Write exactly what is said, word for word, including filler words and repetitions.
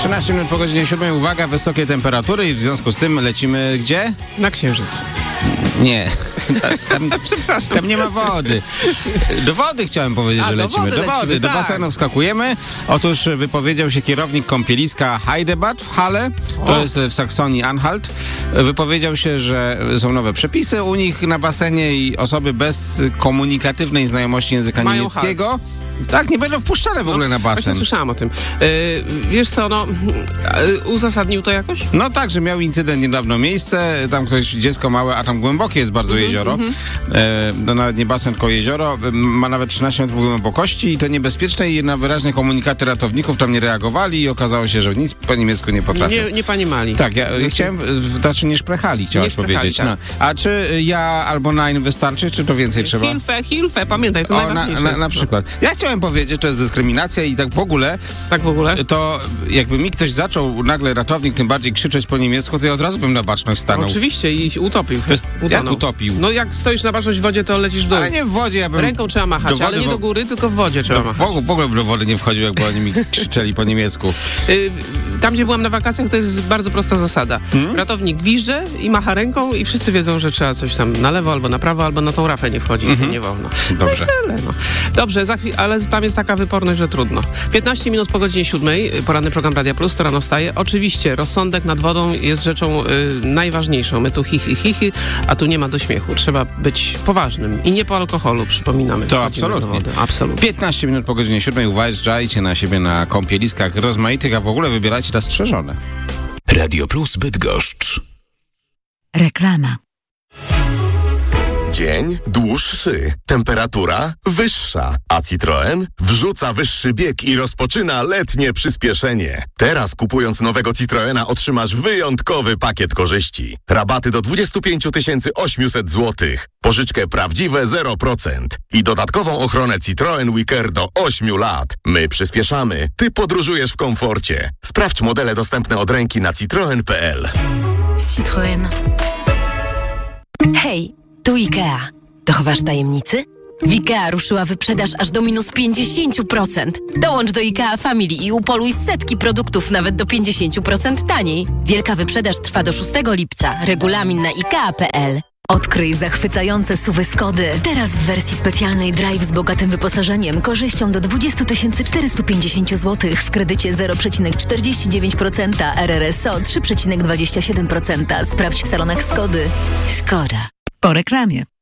trzynaście minut po godzinie siódmej. Uwaga, wysokie temperatury i w związku z tym lecimy gdzie? Na Księżyc. Nie. Tam, tam, tam nie ma wody. Do wody chciałem powiedzieć, A, że do lecimy. wody Do wody, lecimy, do tak. basenu wskakujemy. Otóż wypowiedział się kierownik kąpieliska Heidebad w Halle. To O. jest w Saksonii-Anhalt. Wypowiedział się, że są nowe przepisy u nich na basenie i osoby bez komunikatywnej znajomości języka Mają niemieckiego tak, nie będą wpuszczane w ogóle na Właśnie basen. słyszałam o tym. Yy, wiesz co, no, yy, uzasadnił to jakoś? No tak, że miał incydent niedawno miejsce, tam ktoś, dziecko małe, a tam głębokie jest bardzo jezioro, mm-hmm. e, no nawet nie basen, tylko jezioro, ma nawet trzynaście metrów głębokości i to niebezpieczne i na wyraźne komunikaty ratowników tam nie reagowali i okazało się, że nic po niemiecku nie potrafią. Nie, nie pani mali. Tak, ja, ja chciałem, znaczy nie szprechali, chciałaś Nie szprechali, powiedzieć. tak. No. A czy ja albo nein wystarczy, czy to więcej trzeba? Hilfe, Hilfe, pamiętaj, to O, na, najważniejsze. na, na przykład. Ja chciałem powiedzieć, to jest dyskryminacja i tak w ogóle, Tak w ogóle? to jakby mi ktoś zaczął, nagle ratownik tym bardziej krzyczeć po niemiecku, to ja od razu bym na baczność stanął. Oczywiście i się utopił. To jest, jak Utonął. utopił? No jak stoisz na baczność w wodzie, to lecisz w dół. Ale nie w wodzie, ja bym... Ręką trzeba machać, do ale nie wo- do góry, tylko w wodzie trzeba to w, machać. ogóle, w ogóle bym do wody nie wchodził, jakby oni mi krzyczeli po niemiecku. Y, Tam, gdzie byłam na wakacjach, to jest bardzo prosta zasada. Hmm? Ratownik gwizdże i macha ręką i wszyscy wiedzą, że trzeba coś tam na lewo albo na prawo, albo na tą rafę nie wchodzić, Mhm. nie wolno. Dobrze. No i tyle, no. Dobrze, za chwil- ale tam jest taka wyporność, że trudno. piętnaście minut po godzinie siódmej, poranny program Radia Plus, to rano wstaje. Oczywiście rozsądek nad wodą jest rzeczą y, najważniejszą. My tu hi, hi, hi, hi, a tu nie ma do śmiechu. Trzeba być poważnym i nie po alkoholu, przypominamy. To Wchodzimy do absolutnie. wody. Absolutnie. piętnaście minut po godzinie siódmej. Uważajcie na siebie na kąpieliskach rozmaitych, a w ogóle wybierajcie te strzeżone. Radio Plus Bydgoszcz. Reklama. Dzień dłuższy, temperatura wyższa, a Citroen wrzuca wyższy bieg i rozpoczyna letnie przyspieszenie. Teraz kupując nowego Citroena otrzymasz wyjątkowy pakiet korzyści. Rabaty do dwadzieścia pięć tysięcy osiemset złotych, pożyczkę prawdziwe zero procent i dodatkową ochronę Citroen Wicker do ośmiu lat. My przyspieszamy, ty podróżujesz w komforcie. Sprawdź modele dostępne od ręki na citroen kropka p l. Citroen. Hej, tu IKEA. Dochowasz tajemnicy? W IKEA ruszyła wyprzedaż aż do minus pięćdziesiąt procent. Dołącz do IKEA Family i upoluj setki produktów nawet do pięćdziesiąt procent taniej. Wielka wyprzedaż trwa do szóstego lipca. Regulamin na ikea kropka p l. Odkryj zachwycające suwy Skody. Teraz w wersji specjalnej Drive z bogatym wyposażeniem, korzyścią do dwadzieścia tysięcy czterysta pięćdziesiąt złotych w kredycie zero przecinek czterdzieści dziewięć procent, R R S O trzy przecinek dwadzieścia siedem procent. Sprawdź w salonach Skody. Skoda. Po reklamie.